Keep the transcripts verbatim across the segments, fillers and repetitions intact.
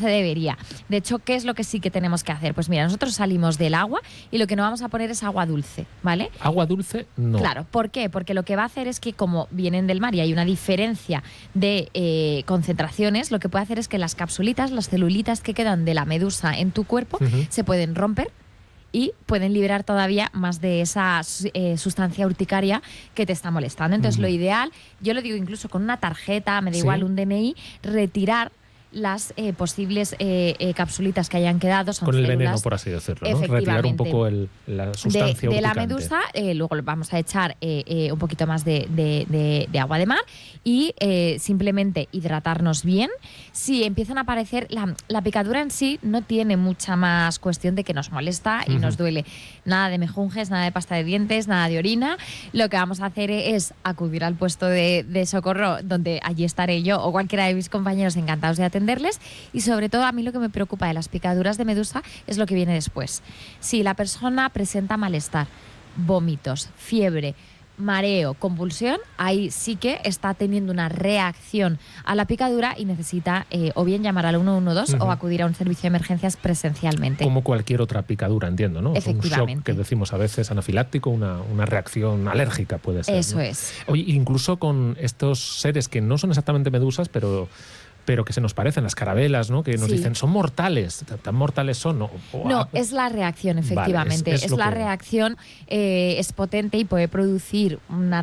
se debería. De hecho, ¿qué es lo que sí que tenemos que hacer? Pues mira, nosotros salimos del agua y lo que no vamos a poner es agua dulce, ¿vale? ¿Agua dulce? No. Claro, ¿por qué? Porque lo que va a hacer es que como vienen del mar y hay una diferencia de eh, concentraciones, lo que puede hacer es que las capsulitas, las celulitas que quedan de la medusa en tu cuerpo, uh-huh. se pueden romper y pueden liberar todavía más de esa eh, sustancia urticaria que te está molestando. Entonces, uh-huh. lo ideal, yo lo digo incluso con una tarjeta, me da igual, ¿sí? un D N I, retirar las eh, posibles eh, eh, capsulitas que hayan quedado. Son con el células, veneno, por así decirlo, ¿no? Retirar un poco el, la sustancia de, de urticante. la medusa, eh, luego vamos a echar eh, eh, un poquito más de, de, de, de agua de mar y eh, simplemente hidratarnos bien. Si empiezan a aparecer, la, la picadura en sí no tiene mucha más cuestión de que nos molesta y uh-huh. nos duele. Nada de mejunjes, nada de pasta de dientes, nada de orina. Lo que vamos a hacer es acudir al puesto de, de socorro, donde allí estaré yo o cualquiera de mis compañeros encantados de atender. Y sobre todo a mí lo que me preocupa de las picaduras de medusa es lo que viene después. Si la persona presenta malestar, vómitos, fiebre, mareo, convulsión, ahí sí que está teniendo una reacción a la picadura y necesita eh, o bien llamar al uno uno dos uh-huh. o acudir a un servicio de emergencias presencialmente. Como cualquier otra picadura, entiendo, ¿no? Efectivamente. Un shock que decimos a veces anafiláctico, una, una reacción alérgica puede ser. Eso, ¿no? Es. Oye, incluso con estos seres que no son exactamente medusas, pero... pero que se nos parecen, las carabelas, ¿no? Que nos sí. dicen, son mortales, ¿tan mortales son? No, o, no es la reacción, efectivamente. Vale, es, es, es la que... reacción, eh, es potente y puede producir una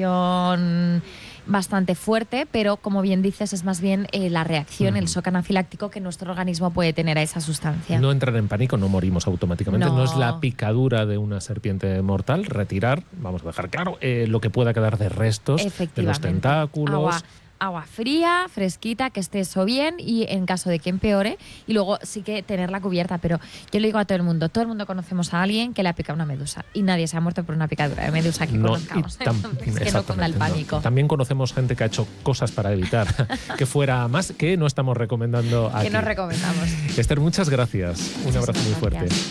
reacción bastante fuerte, pero como bien dices, es más bien eh, la reacción, uh-huh. el shock anafiláctico que nuestro organismo puede tener a esa sustancia. No entrar en pánico, no morimos automáticamente, no, no es la picadura de una serpiente mortal, retirar, vamos a dejar claro, eh, lo que pueda quedar de restos de los tentáculos. Agua. Agua fría, fresquita, que esté eso bien y en caso de que empeore, y luego sí que tenerla cubierta, pero yo le digo a todo el mundo, todo el mundo conocemos a alguien que le ha picado una medusa y nadie se ha muerto por una picadura de medusa que no, conozcamos. Tam- es que no cunda el pánico. No. También conocemos gente que ha hecho cosas para evitar que fuera más, que no estamos recomendando aquí. Que no recomendamos. Esther, muchas gracias. Un Muchas abrazo muy gracias. fuerte.